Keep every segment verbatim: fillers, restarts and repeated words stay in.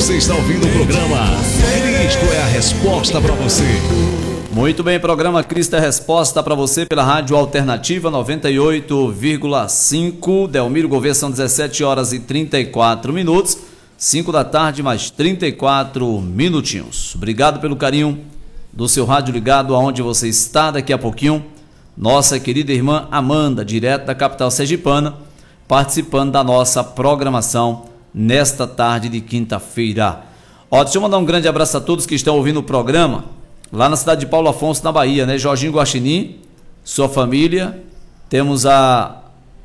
Você está ouvindo o programa Cristo é a Resposta para você. Muito bem, programa Cristo é a Resposta para você pela Rádio Alternativa noventa e oito vírgula cinco. Delmiro Gouveia, são dezessete horas e trinta e quatro minutos. cinco da tarde, mais trinta e quatro minutinhos. Obrigado pelo carinho do seu rádio ligado aonde você está. Daqui a pouquinho, nossa querida irmã Amanda, direto da capital sergipana, participando da nossa programação nesta tarde de quinta-feira. Ó, deixa eu mandar um grande abraço a todos que estão ouvindo o programa lá na cidade de Paulo Afonso, na Bahia, né? Jorginho Guaxinim, sua família. Temos a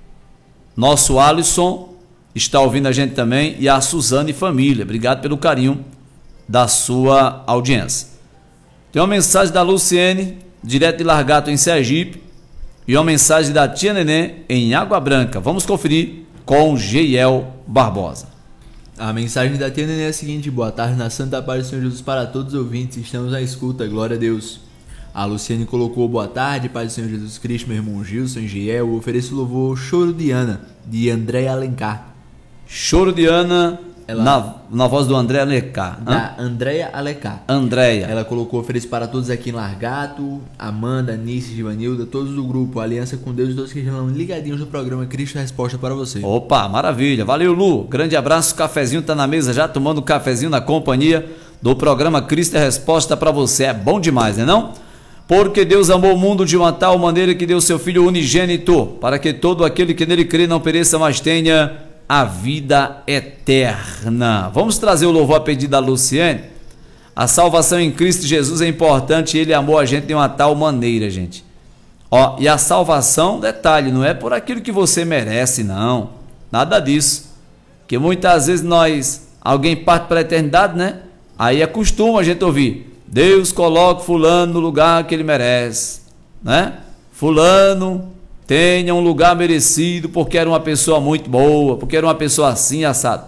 nosso Alisson, está ouvindo a gente também, e a Suzane e família. Obrigado pelo carinho da sua audiência. Tem uma mensagem da Luciene, direto de Largato, em Sergipe, e uma mensagem da tia Neném, em Água Branca. Vamos conferir com Geiel Barbosa. A mensagem da tia Neném é a seguinte: boa tarde, na Santa Paz do Senhor Jesus para todos os ouvintes, estamos à escuta, glória a Deus. A Luciane colocou: boa tarde, Pai do Senhor Jesus Cristo, meu irmão Gilson, Giel, eu ofereço louvor Choro de Ana, de André Alencar. Choro de Ana, Ela... na, na voz do André Alencar. Da Andréia Alencar. Andréia. Ela colocou: ofereço para todos aqui em Largato, Amanda, Nice, Givanilda, todos do grupo Aliança com Deus e todos que estão ligadinhos no programa Cristo é a Resposta para você. Opa, maravilha. Valeu, Lu. Grande abraço. O cafezinho tá na mesa já, tomando um cafezinho na companhia do programa Cristo é a Resposta para você. É bom demais, né não? Porque Deus amou o mundo de uma tal maneira que deu seu Filho unigênito, para que todo aquele que nele crê não pereça, mas tenha a vida eterna. Vamos trazer o louvor a pedido da Luciene. A salvação em Cristo Jesus é importante, ele amou a gente de uma tal maneira, gente. Ó, e a salvação, detalhe, não é por aquilo que você merece, não. Nada disso. Que muitas vezes nós, alguém parte para a eternidade, né? Aí é costume a gente ouvir: Deus coloca fulano no lugar que ele merece, né? Fulano tenha um lugar merecido porque era uma pessoa muito boa, porque era uma pessoa assim, assado.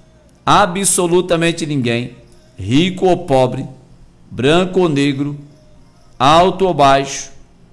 Absolutamente ninguém, rico ou pobre, branco ou negro, alto ou baixo,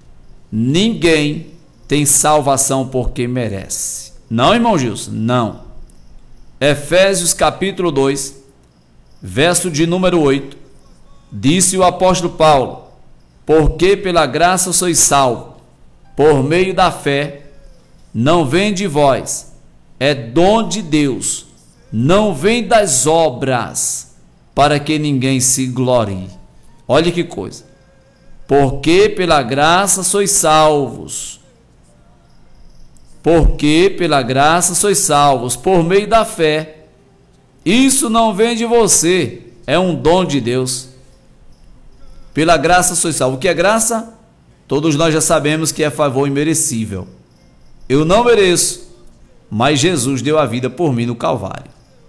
ninguém tem salvação porque merece. Não, irmão Gilson, não. Efésios capítulo dois, verso de número oito, disse o apóstolo Paulo: porque pela graça sois salvos, por meio da fé, não vem de vós, é dom de Deus, não vem das obras, para que ninguém se glorie. Olha que coisa. Porque pela graça sois salvos, porque pela graça sois salvos, por meio da fé. Isso não vem de você, é um dom de Deus. Pela graça sois salvos. O que é graça? Todos nós já sabemos que é favor imerecível. Eu não mereço, mas Jesus deu a vida por mim no Calvário.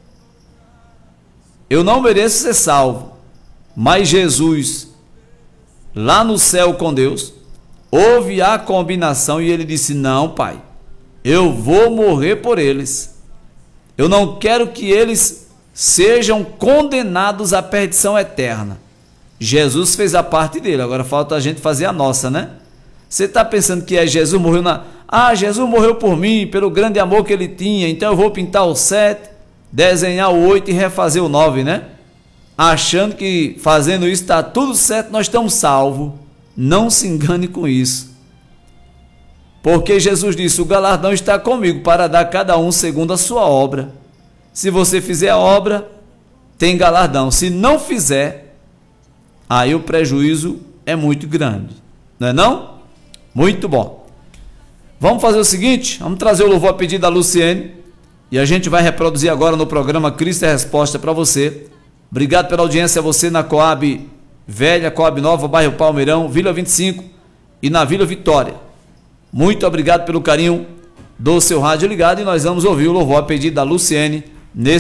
Eu não mereço ser salvo, mas Jesus, lá no céu com Deus, houve a combinação e ele disse: não, Pai, eu vou morrer por eles. Eu não quero que eles sejam condenados à perdição eterna. Jesus fez a parte dele, agora falta a gente fazer a nossa, né? Você está pensando que é Jesus morreu na... Ah, Jesus morreu por mim, pelo grande amor que ele tinha, então eu vou pintar o sete, desenhar o oito e refazer o nove, né? Achando que fazendo isso está tudo certo, nós estamos salvos. Não se engane com isso. Porque Jesus disse: o galardão está comigo para dar a cada um segundo a sua obra. Se você fizer a obra, tem galardão. Se não fizer, aí o prejuízo é muito grande, não é não? Muito bom. Vamos fazer o seguinte, vamos trazer o louvor a pedido da Luciene e a gente vai reproduzir agora no programa Cristo é a Resposta para você. Obrigado pela audiência a você na Coab Velha, Coab Nova, bairro Palmeirão, Vila vinte e cinco e na Vila Vitória. Muito obrigado pelo carinho do seu rádio ligado e nós vamos ouvir o louvor a pedido da Luciene nesse